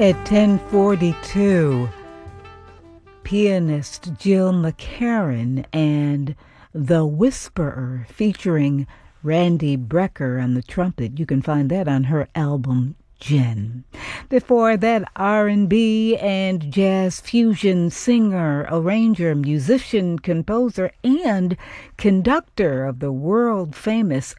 At 10:42, pianist Jill McCarron and The Whisperer featuring Randy Brecker on the trumpet. You can find that on her album Jen. Before that, R&B and jazz fusion singer, arranger, musician, composer, and conductor of the world-famous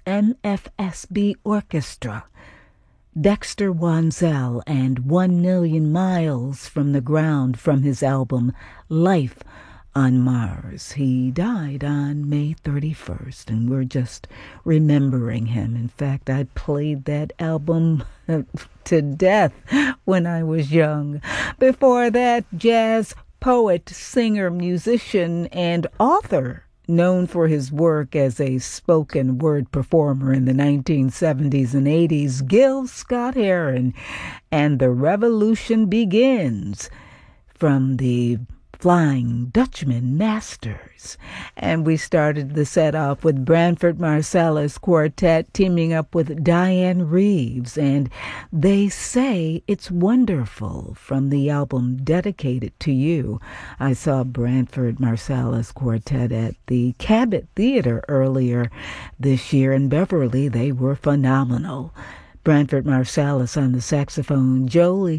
MFSB Orchestra, Dexter Wansel, and 1,000,000 Miles from the Ground from his album Life on Mars. He died on May 31st, and we're just remembering him. In fact, I played that album to death when I was young. Before that, jazz poet, singer, musician, and author, known for his work as a spoken word performer in the 1970s and 80s, Gil Scott-Heron, and The Revolution Begins from the Flying Dutchman Masters. And we started the set off with Branford Marsalis Quartet teaming up with Diane Reeves, and They Say It's Wonderful from the album Dedicated to You. I saw Branford Marsalis Quartet at the Cabot Theater earlier this year in Beverly. They were phenomenal. Branford Marsalis on the saxophone, Joey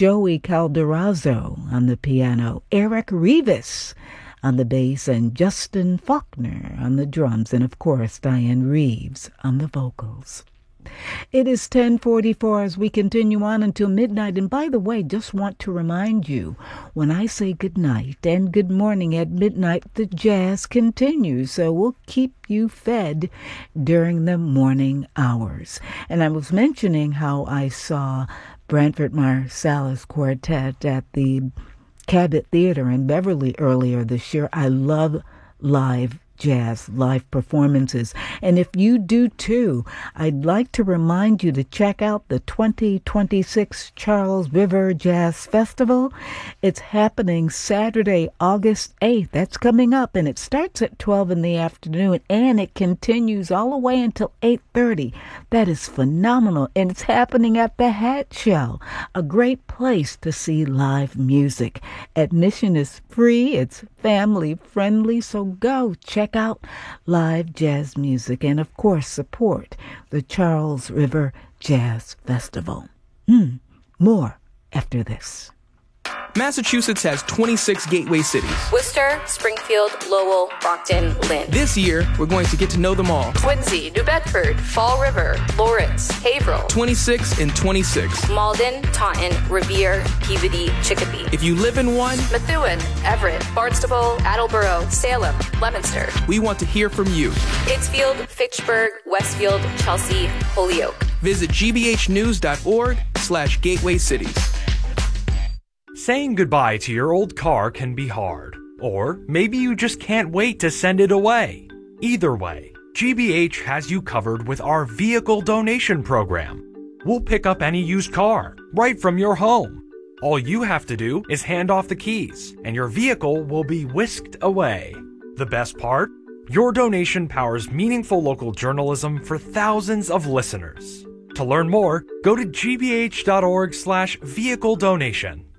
Calderazzo on the piano, Eric Rivas on the bass, and Justin Faulkner on the drums, and of course Diane Reeves on the vocals. It is 10:44 as we continue on until midnight. And by the way, just want to remind you, when I say good night and good morning at midnight, the jazz continues. So we'll keep you fed during the morning hours. And I was mentioning how I saw Branford Marsalis Quartet at the Cabot Theater in Beverly earlier this year. I love live jazz, live performances. And if you do too, I'd like to remind you to check out the 2026 Charles River Jazz Festival. It's happening Saturday, August 8th. That's coming up, and it starts at 12 in the afternoon, and it continues all the way until 8:30. That is phenomenal, and it's happening at the Hat Shell, a great place to see live music. Admission is free, it's family friendly, so go check out live jazz music and, of course, support the Charles River Jazz Festival. More after this. Massachusetts has 26 gateway cities. Worcester, Springfield, Lowell, Brockton, Lynn. This year, we're going to get to know them all. Quincy, New Bedford, Fall River, Lawrence, Haverhill. 26 and 26. Malden, Taunton, Revere, Peabody, Chicopee. If you live in one, Methuen, Everett, Barnstable, Attleboro, Salem, Leominster. We want to hear from you. Pittsfield, Fitchburg, Westfield, Chelsea, Holyoke. Visit gbhnews.org/gateway cities. Saying goodbye to your old car can be hard, or maybe you just can't wait to send it away. Either way, GBH has you covered with our vehicle donation program. We'll pick up any used car right from your home. All you have to do is hand off the keys, and your vehicle will be whisked away. The best part? Your donation powers meaningful local journalism for thousands of listeners. To learn more, go to gbh.org/vehicle donation.